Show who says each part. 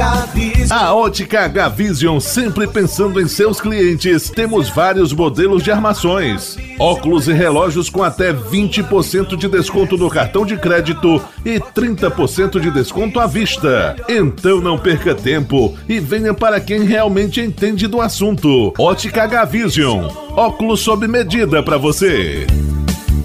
Speaker 1: H-Vision.
Speaker 2: A Ótica H-Vision, sempre pensando em seus clientes. Temos vários modelos de armações, óculos e relógios com até 20% de desconto no cartão de crédito e 30% de desconto à vista. Então não perca tempo e venha para quem realmente entende do assunto. Ótica H-Vision, óculos sob medida para você.